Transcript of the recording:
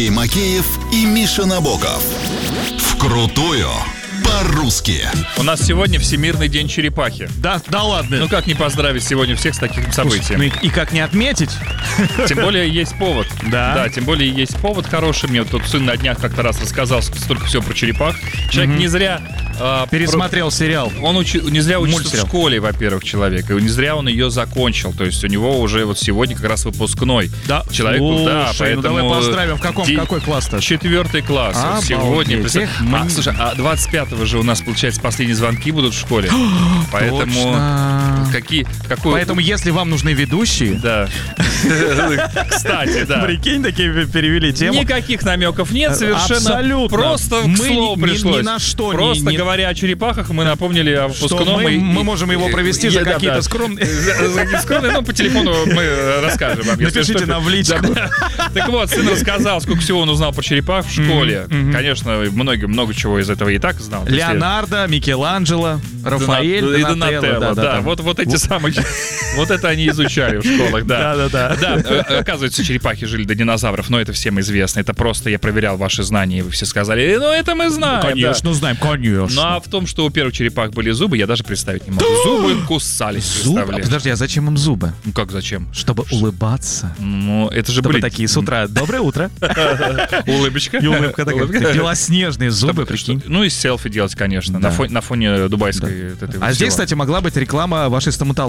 И Макеев, и Миша Набоков. Вкрутую по-русски. У нас сегодня Всемирный день черепахи. Да ладно. Ну как не поздравить сегодня всех с таким событием? Ну и как не отметить? Тем более есть повод. Да. Тем более есть повод хороший. Мне вот тут сын на днях как-то раз рассказал столько всего про черепах. Человек не зря... Пересмотрел сериал. Он не зря учится Мультсериал. в школе, во-первых, человек. И не зря он ее закончил. То есть у него уже вот сегодня как раз выпускной. Да. Человеку, да, Слушай, поэтому... ну давай поздравим. Какой класс-то? 4 класс. Обалдеть. Сегодня. Эх, Слушай, 25-го же у нас, получается, последние звонки будут в школе. Поэтому... Точно. Какой... Поэтому, если вам нужны ведущие... Да. Кстати, да. Прикинь, такие перевели тему. Никаких намеков нет, совершенно. Абсолютно. Просто Мы к слову ни пришлось. на что Просто не- говоря о черепахах, мы напомнили о Что выпускном. мы можем его провести за какие-то скромные... скромные. Ну, по телефону мы расскажем вам. если Напишите что. нам в личку. Да. Так вот, сын рассказал, сколько всего он узнал про черепах в школе. Конечно, много чего из этого и так знал. То есть, Леонардо, Микеланджело, Рафаэль, и Донателло. Да, вот эти самые... Вот это они изучали в школах, да. Да, оказывается, черепахи жили до динозавров, но это всем известно. Это просто я проверял ваши знания, и вы все сказали, ну это мы знаем. Конечно, знаем, конечно. Ну а в том, что у первых черепах были зубы, я даже представить не могу. Зубы кусались, Зубы? представляешь? Подожди, а зачем им зубы? Ну как зачем? Чтобы улыбаться. Ну, это же Чтобы были... такие с утра. Доброе утро. Улыбочка. И улыбка такая. Белоснежные зубы, Чтобы- прикинь. Ну и селфи делать, конечно, Да. на фоне дубайской вот этой А вот здесь, всего. кстати, могла быть реклама вашей стоматологии.